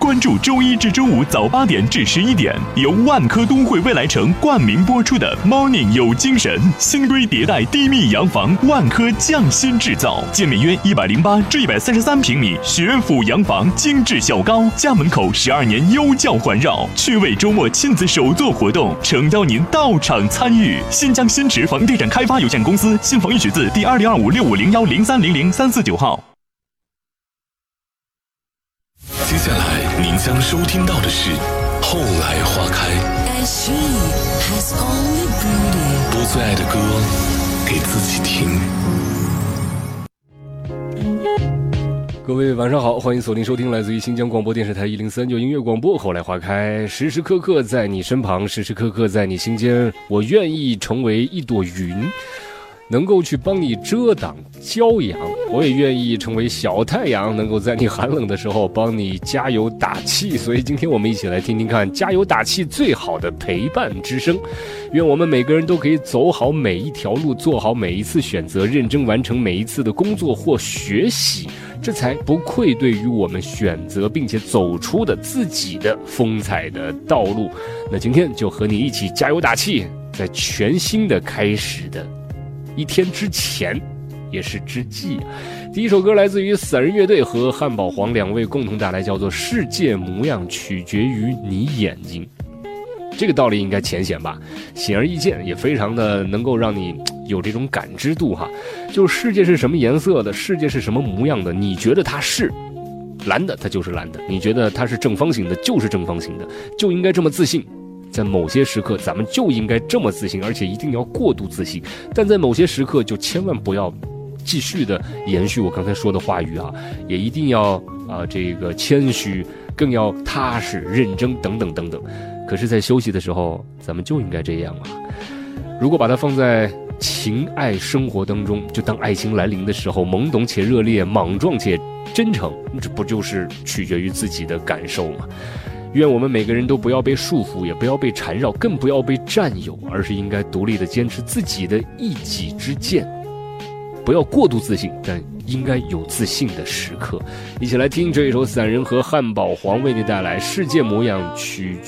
关注周一至周五早8点至11点，由万科都会未来城冠名播出的 Morning 有精神，新规迭代低密洋房，万科匠心制造，建面约108至133平米，学府洋房，精致小高，家门口12年优教环绕，趣味周末亲子手作活动，诚邀您到场参与。新疆新池房地产开发有限公司新房预取自第2025650103003499号。 接下来您将收听到的是《后来花开》。播最爱的歌给自己听。 各位晚上好，欢迎锁定收听来自于新疆广播电视台1039音乐广播《后来花开》，时时刻刻在你身旁，时时刻刻在你心间。我愿意成为一朵云，能够去帮你遮挡骄阳，我也愿意成为小太阳，能够在你寒冷的时候帮你加油打气。所以今天我们一起来听听看加油打气最好的陪伴之声。愿我们每个人都可以走好每一条路，做好每一次选择，认真完成每一次的工作或学习，这才不愧对于我们选择并且走出的自己的风采的道路。那今天就和你一起加油打气，在全新的开始的一天之前也是之际。第一首歌来自于散人乐队和汉堡黄两位共同带来，叫做《世界模样取决于你眼睛》。这个道理应该浅显吧，显而易见，也非常的能够让你有这种感知度哈。就是世界是什么颜色的，世界是什么模样的，你觉得它是蓝的，它就是蓝的；你觉得它是正方形的，就是正方形的，就应该这么自信。在某些时刻咱们就应该这么自信，而且一定要过度自信，但在某些时刻就千万不要继续的延续我刚才说的话语啊，也一定要这个谦虚，更要踏实认真等等等等。可是在休息的时候咱们就应该这样啊。如果把它放在情爱生活当中，就当爱情来临的时候懵懂且热烈，莽撞且真诚，这不就是取决于自己的感受吗？愿我们每个人都不要被束缚，也不要被缠绕，更不要被占有，而是应该独立地坚持自己的一己之见。不要过度自信，但应该有自信的时刻。一起来听这一首散人和汉堡黄为你带来《世界模样取